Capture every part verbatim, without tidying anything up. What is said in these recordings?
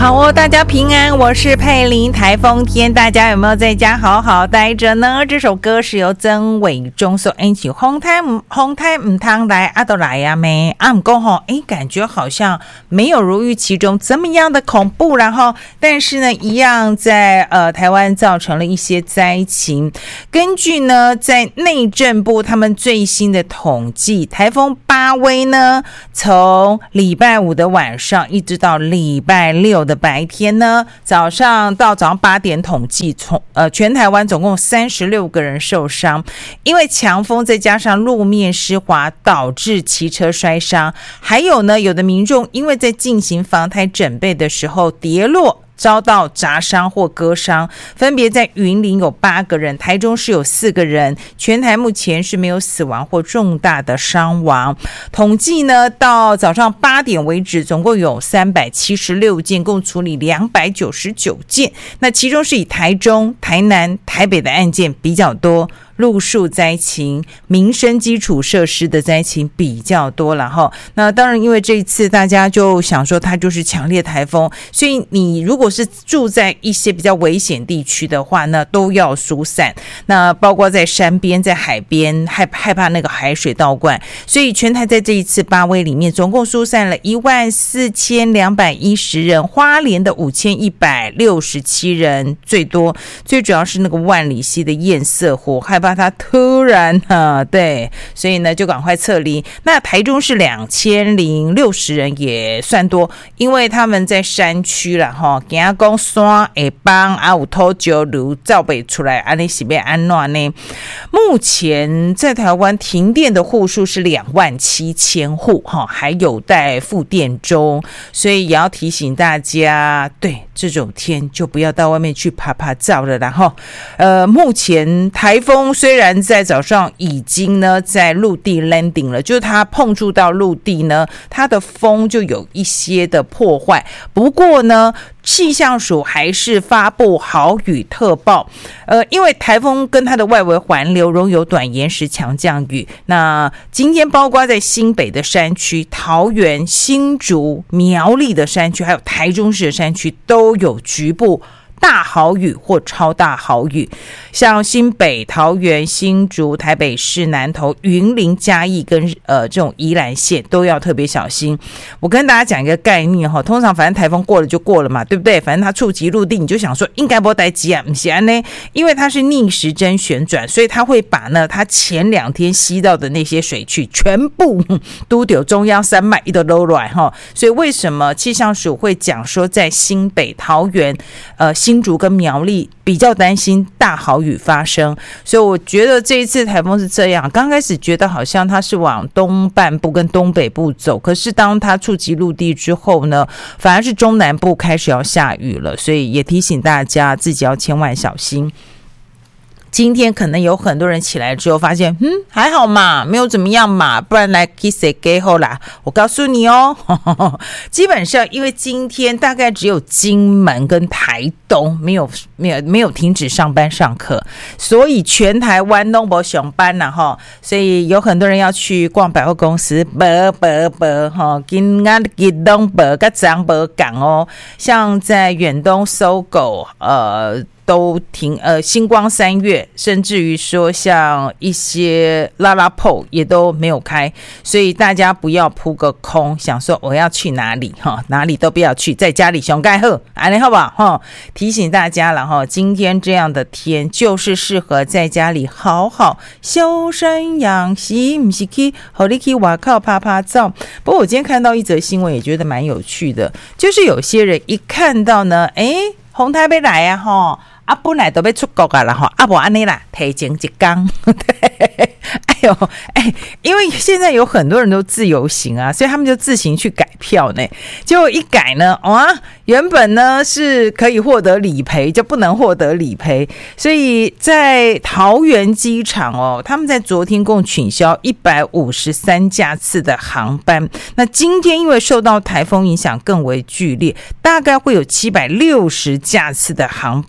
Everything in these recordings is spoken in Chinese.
好哦，大家平安，我是佩玲。台风天，大家有没有在家好好待着呢？这首歌是由曾伟忠所演唱，风台风台唔通来，阿都来呀咩？啊唔过吼，哎，感觉好像没有如预期中这么样的恐怖，然后但是呢，一样在呃台湾造成了一些灾情。根据呢，在内政部他们最新的统计，台风巴威呢，从礼拜五的晚上一直到礼拜六的白天呢，早上到早上八点统计，从呃全台湾总共三十六个人受伤，因为强风再加上路面湿滑导致骑车摔伤，还有呢，有的民众因为在进行防台准备的时候跌落，遭到砸伤或割伤，分别在云林有八个人，台中市有四个人，全台目前是没有死亡或重大的伤亡。统计呢，到早上八点为止，总共有三百七十六件，共处理两百九十九件。那其中是以台中、台南、台北的案件比较多。路树灾情、民生基础设施的灾情比较多了哈。那当然，因为这一次大家就想说它就是强烈台风，所以你如果是住在一些比较危险地区的话，那都要疏散。那包括在山边、在海边，害害怕那个海水倒灌，所以全台在这一次巴威里面，总共疏散了一万四千两百一十人，花莲的五千一百六十七人最多。最主要是那个万里溪的堰塞湖，害怕它突然啊，对，所以呢就赶快撤离。那台中是两千零六十人，也算多，因为他们在山区啦哈，行讲山下帮啊有土石流造不出来，安尼是要安怎呢？目前在台湾停电的户数是两万七千户哈，还有待复电中，所以也要提醒大家，对这种天就不要到外面去爬爬照了。然后，呃，目前台风虽然在早上已经呢在陆地 landing 了，就是它碰触到陆地呢，它的风就有一些的破坏。不过呢，气象署还是发布豪雨特报，呃，因为台风跟它的外围环流容有短延时强降雨。那今天包括在新北的山区、桃园、新竹、苗栗的山区，还有台中市的山区都有局部大豪雨或超大豪雨，像新北、桃园、新竹、台北市、南投、云林、嘉义跟呃这种宜兰县都要特别小心。我跟大家讲一个概念哈，通常反正台风过了就过了嘛，对不对？反正它触及陆地，你就想说应该不会待机啊，不是安呢？因为它是逆时针旋转，所以它会把呢它前两天吸到的那些水汽全部都丢中央山脉一都漏来哈。所以为什么气象署会讲说在新北、桃园、呃新竹跟苗栗比较担心大豪雨发生？所以我觉得这一次台风是这样，刚开始觉得好像它是往东半部跟东北部走，可是当它触及陆地之后呢，反而是中南部开始要下雨了，所以也提醒大家自己要千万小心。今天可能有很多人起来之后发现，嗯，还好嘛，没有怎么样嘛，不然来 kiss it get 后啦。我告诉你哦，呵呵呵，基本上因为今天大概只有金门跟台东没有没有没有停止上班上课，所以全台湾都没上班了哈。所以有很多人要去逛百货公司，没没没哈，今天吉东没跟张没港哦，像在远东搜狗呃。都停呃，星光三月，甚至于说像一些拉拉铺也都没有开，所以大家不要扑个空，想说我要去哪里哈，哪里都不要去，在家里熊盖好，安尼好不好哈？提醒大家了哈，今天这样的天就是适合在家里好好修身养息，不是去好你去外靠拍拍照。不过我今天看到一则新闻，也觉得蛮有趣的，就是有些人一看到呢，哎，红台要来啊哈。啊，本来都要出国啊啦哈，啊无安尼啦，提前一天，对，哎呦，哎，因为现在有很多人都自由行啊，所以他们就自行去改票呢。结果一改呢，哇，原本呢是可以获得理赔，就不能获得理赔，所以在桃园机场哦，他们在昨天共取消一百五十三架次的航班。那今天因为受到台风影响更为剧烈，大概会有七百六十架次的航班都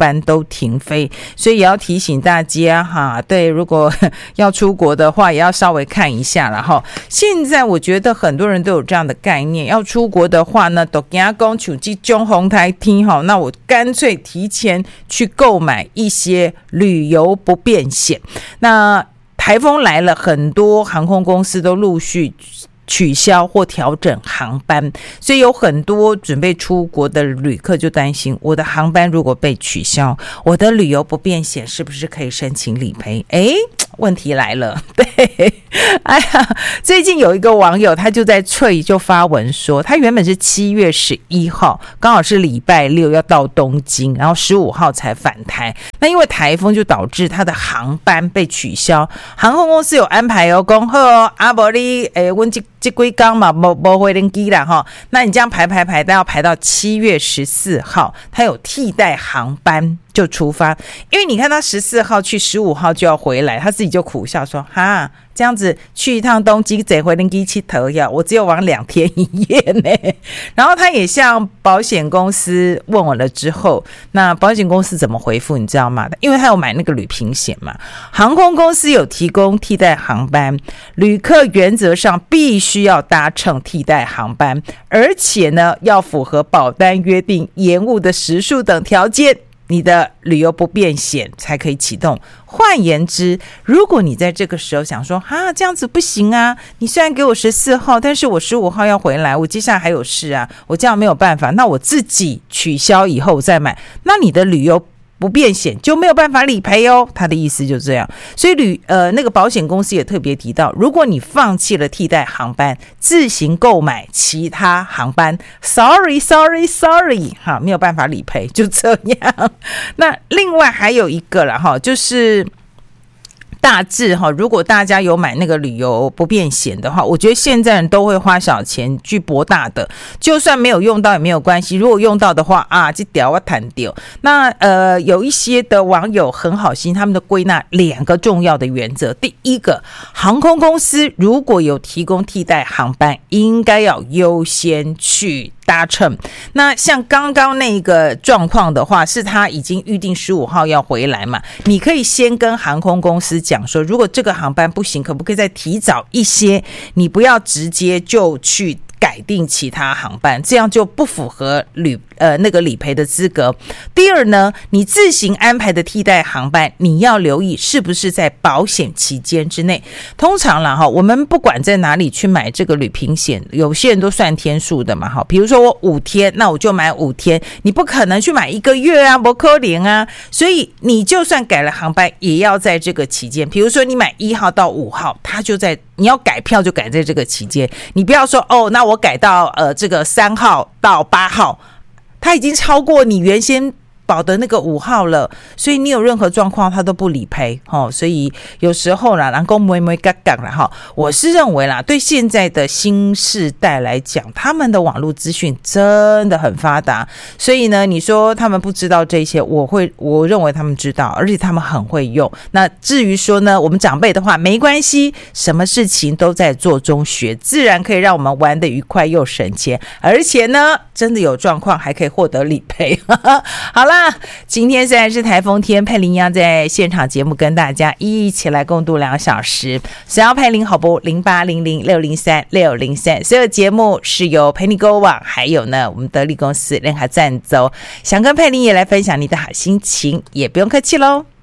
停飞，所以也要提醒大家哈，对，如果要出国的话，也要稍微看一下啦哈。现在我觉得很多人都有这样的概念，要出国的话呢，都惊讲像这种风台天哈，那我干脆提前去购买一些旅游不便险。那台风来了，很多航空公司都陆续取消或调整航班，所以有很多准备出国的旅客就担心，我的航班如果被取消，我的旅游不便险是不是可以申请理赔？诶，问题来了，对，哎呀，最近有一个网友他就在脆就发文说，他原本是七月十一号刚好是礼拜六要到东京，然后十五号才返台，那因为台风就导致他的航班被取消，航空公司有安排哦，讲好哦，啊不你诶，我这这几天嘛没没回登机啦哈，那你这样排排排都要排到七月十四号，他有替代航班就出发，因为你看他十四号去，十五号就要回来，他自己就苦笑说哈，这样子去一趟东京坐回登机去投呀，我只有玩两天一夜呢。然后他也向保险公司问我了之后，那保险公司怎么回复你知道吗？因为他有买那个旅平险嘛，航空公司有提供替代航班，旅客原则上必须要搭乘替代航班，而且呢要符合保单约定延误的时数等条件，你的旅游不便险才可以启动。换言之，如果你在这个时候想说啊，这样子不行啊，你虽然给我十四号，但是我十五号要回来，我接下来还有事啊，我这样没有办法，那我自己取消以后再买，那你的旅游不便险就没有办法理赔哦，他的意思就这样。所以旅呃那个保险公司也特别提到，如果你放弃了替代航班，自行购买其他航班 ，sorry sorry sorry， 哈，没有办法理赔，就这样。那另外还有一个啦哈，就是大致哈，如果大家有买那个旅游不便险的话，我觉得现在人都会花小钱去博大的，就算没有用到也没有关系。如果用到的话啊，这条我弹掉。那呃，有一些的网友很好心，他们的归纳两个重要的原则。第一个，航空公司如果有提供替代航班，应该要优先去搭乘。那像刚刚那个状况的话，是他已经预定十五号要回来嘛，你可以先跟航空公司讲说，如果这个航班不行，可不可以再提早一些，你不要直接就去改定其他航班，这样就不符合旅呃那个理赔的资格。第二呢，你自行安排的替代航班，你要留意是不是在保险期间之内。通常啦哈，我们不管在哪里去买这个旅平险，有些人都算天数的嘛哈。比如说我五天，那我就买五天，你不可能去买一个月啊，不可能啊。所以你就算改了航班，也要在这个期间。比如说你买一号到五号，它就在你要改票就改在这个期间，你不要说哦，那我改到呃这个三号到八号，它已经超过你原先保的那个五号了，所以你有任何状况他都不理赔、哦、所以有时候啦，人说没没嘎嘎啦哈，我是认为啦，对现在的新世代来讲，他们的网络资讯真的很发达，所以呢，你说他们不知道这些，我会我认为他们知道，而且他们很会用。那至于说呢，我们长辈的话没关系，什么事情都在做中学，自然可以让我们玩得愉快又省钱，而且呢，真的有状况还可以获得理赔。好啦，今天虽然是台风天，佩玲要在现场节目跟大家一起来共度两个小时。想要佩玲好不零八零零六零三六零三，所有节目是由陪你购网还有呢我们得力公司联合赞助。想跟佩玲也来分享你的好心情，也不用客气咯。